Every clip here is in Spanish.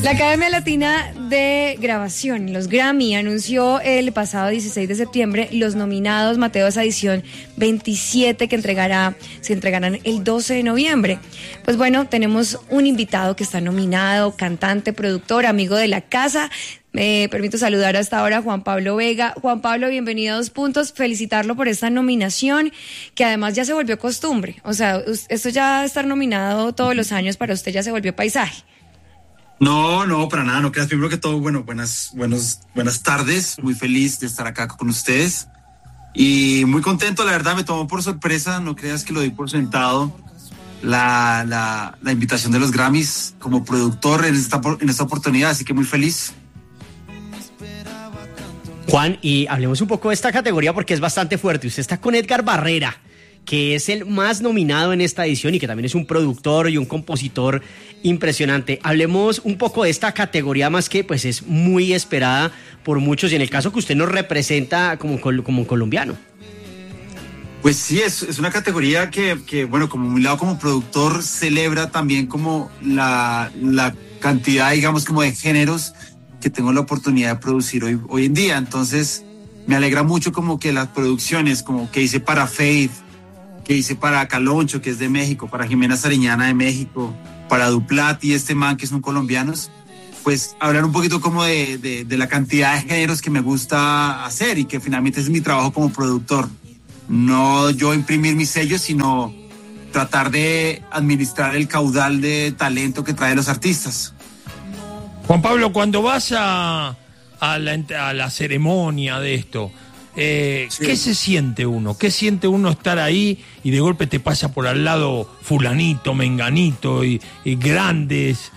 La Academia Latina de Grabación, los Grammy, anunció el pasado 16 de septiembre los nominados, Mateo, a esa edición 27 que se entregarán el 12 de noviembre. Pues bueno, tenemos un invitado que está nominado, cantante, productor, amigo de la casa. Me permito saludar hasta ahora a Juan Pablo Vega. Juan Pablo, bienvenido a Dos Puntos. Felicitarlo por esta nominación, que además ya se volvió costumbre. O sea, esto ya estar nominado todos los años para usted ya se volvió paisaje. No, para nada, no creas. Primero que todo, bueno, buenas tardes. Muy feliz de estar acá con ustedes. Y muy contento, la verdad, me tomó por sorpresa. No creas que lo di por sentado. La invitación de los Grammys como productor en esta oportunidad, así que muy feliz. Juan, y hablemos un poco de esta categoría porque es bastante fuerte. Usted está con Edgar Barrera, que es el más nominado en esta edición y que también es un productor y un compositor impresionante. Hablemos un poco de esta categoría, más que pues es muy esperada por muchos, y en el caso que usted nos representa como colombiano. Pues sí, es una categoría que, bueno, como mi lado como productor celebra también como la cantidad, digamos, como de géneros que tengo la oportunidad de producir hoy en día. Entonces me alegra mucho como que las producciones como que hice para Faith, que hice para Caloncho, que es de México, para Jimena Sariñana de México, para Duplat y este man que son colombianos, pues hablar un poquito como de la cantidad de géneros que me gusta hacer y que finalmente es mi trabajo como productor. No yo imprimir mis sellos, sino tratar de administrar el caudal de talento que traen los artistas. Juan Pablo, cuando vas a la ceremonia de esto, sí. ¿Qué se siente uno? ¿Qué siente uno estar ahí y de golpe te pasa por al lado fulanito, menganito y grandes?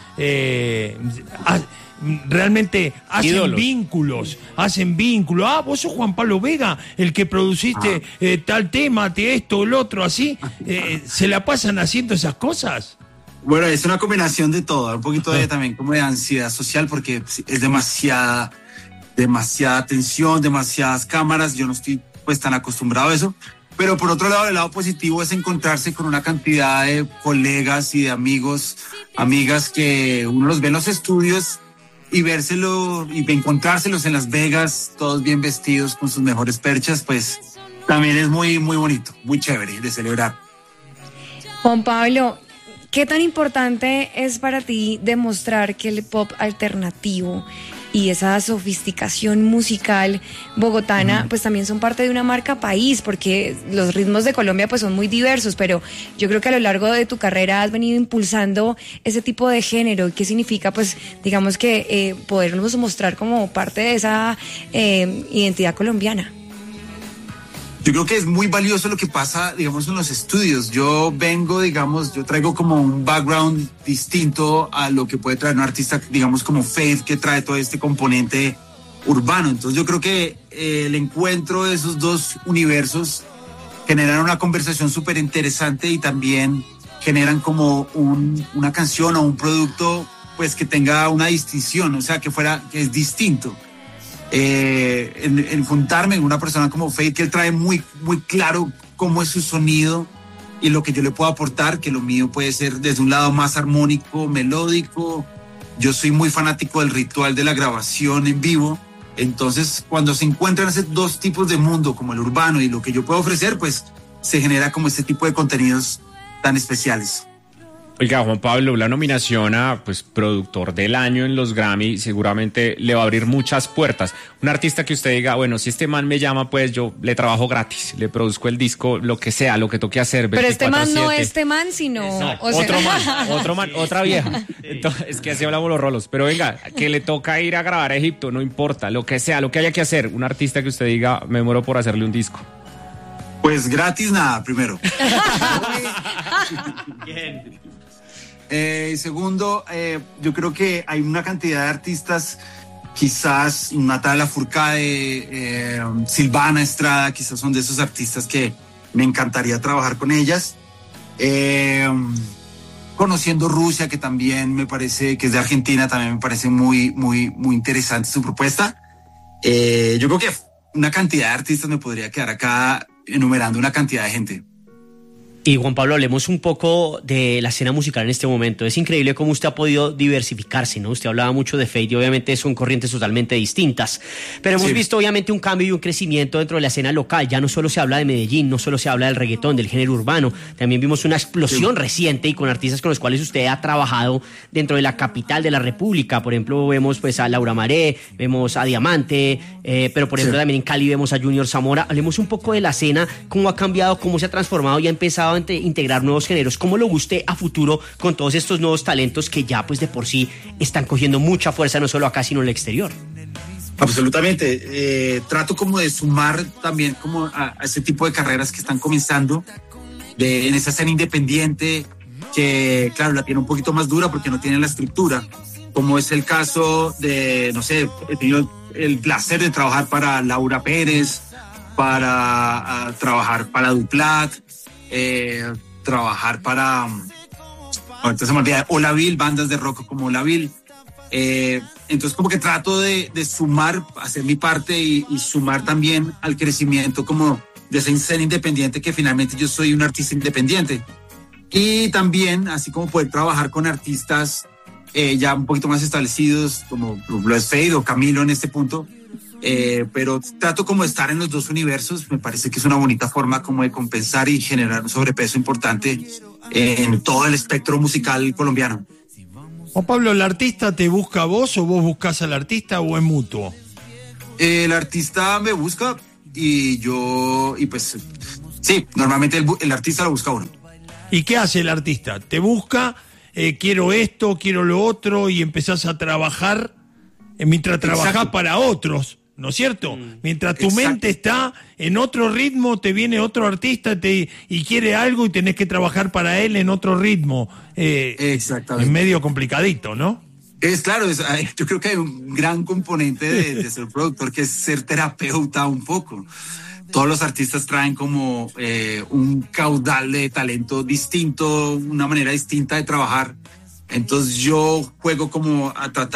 Realmente hacen vínculos. Ah, vos sos Juan Pablo Vega, el que produciste tal tema, esto, el otro, así. ¿Se la pasan haciendo esas cosas? Bueno, es una combinación de todo, un poquito también como de ansiedad social, porque es demasiada atención, demasiadas cámaras. Yo no estoy pues tan acostumbrado a eso, pero por otro lado, el lado positivo es encontrarse con una cantidad de colegas y de amigas que uno los ve en los estudios y vérselo y encontrárselos en Las Vegas, todos bien vestidos con sus mejores perchas, pues también es muy, muy bonito, muy chévere de celebrar. Juan Pablo, ¿qué tan importante es para ti demostrar que el pop alternativo y esa sofisticación musical bogotana pues también son parte de una marca país? Porque los ritmos de Colombia pues son muy diversos, pero yo creo que a lo largo de tu carrera has venido impulsando ese tipo de género. ¿Qué significa pues digamos que podernos mostrar como parte de esa identidad colombiana? Yo creo que es muy valioso lo que pasa, digamos, en los estudios. Yo traigo como un background distinto a lo que puede traer un artista, digamos, como Faith, que trae todo este componente urbano. Entonces yo creo que el encuentro de esos dos universos generan una conversación súper interesante y también generan como una canción o un producto, pues, que tenga una distinción, o sea, que es distinto. En juntarme con una persona como Faith, que él trae muy, muy claro cómo es su sonido y lo que yo le puedo aportar, que lo mío puede ser desde un lado más armónico, melódico. Yo soy muy fanático del ritual de la grabación en vivo. Entonces, cuando se encuentran esos dos tipos de mundo, como el urbano y lo que yo puedo ofrecer, pues se genera como este tipo de contenidos tan especiales. Oiga, Juan Pablo, la nominación a pues productor del año en los Grammy seguramente le va a abrir muchas puertas. Un artista que usted diga, bueno, si este man me llama, pues yo le trabajo gratis, le produzco el disco, lo que sea, lo que toque hacer. Pero este man no es este man, sino... No, otro man, otra vieja. Entonces, es que así hablamos los rolos. Pero venga, que le toca ir a grabar a Egipto, no importa, lo que sea, lo que haya que hacer. Un artista que usted diga, me muero por hacerle un disco. Pues gratis nada, primero. Bien. Segundo, yo creo que hay una cantidad de artistas, quizás Natalia Lafourcade, Silvana Estrada, quizás son de esos artistas que me encantaría trabajar con ellas. Conociendo Rusia, que también me parece, que es de Argentina, también me parece muy, muy, muy interesante su propuesta. Yo creo que una cantidad de artistas, me podría quedar acá enumerando una cantidad de gente. Y Juan Pablo, hablemos un poco de la escena musical en este momento. Es increíble cómo usted ha podido diversificarse, ¿no? Usted hablaba mucho de Fate y obviamente son corrientes totalmente distintas. Pero hemos visto obviamente un cambio y un crecimiento dentro de la escena local. Ya no solo se habla de Medellín, no solo se habla del reggaetón, del género urbano. También vimos una explosión reciente y con artistas con los cuales usted ha trabajado dentro de la capital de la República. Por ejemplo, vemos pues a Laura Maré, vemos a Diamante, pero por ejemplo también en Cali vemos a Junior Zamora. Hablemos un poco de la escena, cómo ha cambiado, cómo se ha transformado y ha empezado a integrar nuevos géneros. ¿Cómo lo ve usted a futuro con todos estos nuevos talentos que ya pues de por sí están cogiendo mucha fuerza no solo acá sino en el exterior? Absolutamente. Trato como de sumar también como a ese tipo de carreras que están comenzando en esa escena independiente que claro la tiene un poquito más dura porque no tiene la estructura, como es el caso de, no sé, he tenido el placer de trabajar para Laura Pérez, para trabajar para Duplat, trabajar para, ahorita se me olvida, Olaville, bandas de rock como Olaville. Entonces como que trato de sumar, hacer mi parte y sumar también al crecimiento como de esa escena independiente, que finalmente yo soy un artista independiente. Y también, así como poder trabajar con artistas ya un poquito más establecidos, como lo es Fade o Camilo en este punto. Pero trato como de estar en los dos universos. Me parece que es una bonita forma como de compensar y generar un sobrepeso importante en todo el espectro musical colombiano. Juan Pablo, ¿el artista te busca a vos o vos buscas al artista o es mutuo? El artista me busca y pues sí, normalmente el artista lo busca a uno. ¿Y qué hace el artista? ¿Te busca? Quiero esto, quiero lo otro, y empezás a trabajar mientras trabajás para otros, ¿no es cierto? Mientras tu mente está en otro ritmo, te viene otro artista y quiere algo y tenés que trabajar para él en otro ritmo. Exactamente. Es medio complicadito, ¿no? Es claro, yo creo que hay un gran componente de ser productor, que es ser terapeuta un poco. Todos los artistas traen como un caudal de talento distinto, una manera distinta de trabajar. Entonces yo juego como a tratar